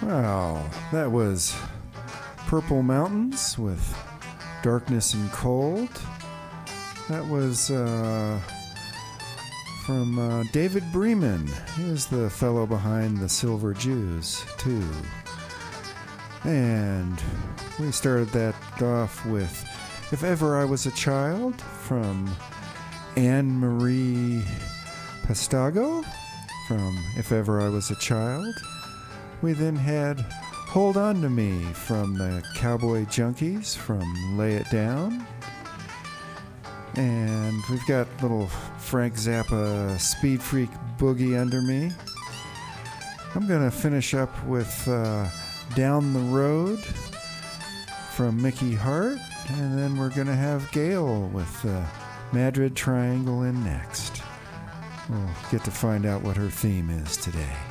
Wow, that was Purple Mountains with Darkness and Cold. That was from David Bremen. He was the fellow behind the Silver Jews, too. And we started that off with If Ever I Was a Child from Anne Marie Pastago from If Ever I Was a Child. We then had Hold On to Me from the Cowboy Junkies from Lay It Down. And we've got little Frank Zappa Speed Freak Boogie under me. I'm going to finish up with Down the Road from Mickey Hart. And then we're going to have Gail with Madrid Triangle in next. We'll get to find out what her theme is today.